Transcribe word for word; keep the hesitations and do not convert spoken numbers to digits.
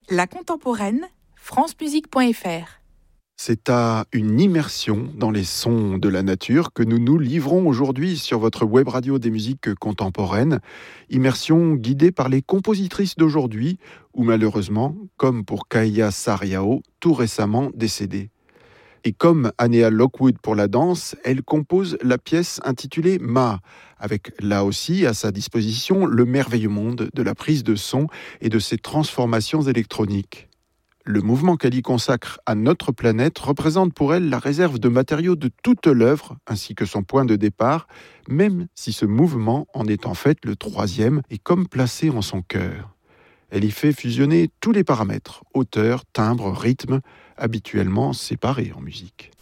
La contemporaine, france musique point f r. C'est à une immersion dans les sons de la nature que nous nous livrons aujourd'hui sur votre web radio des musiques contemporaines. Immersion guidée par les compositrices d'aujourd'hui, ou malheureusement, comme pour Kaya Sarriao, tout récemment décédée. Et comme Anea Lockwood pour la danse, elle compose la pièce intitulée Ma, avec là aussi à sa disposition le merveilleux monde de la prise de son et de ses transformations électroniques. Le mouvement qu'elle y consacre à notre planète représente pour elle la réserve de matériaux de toute l'œuvre, ainsi que son point de départ, même si ce mouvement en est en fait le troisième et comme placé en son cœur. Elle y fait fusionner tous les paramètres, hauteur, timbre, rythme, habituellement séparés en musique.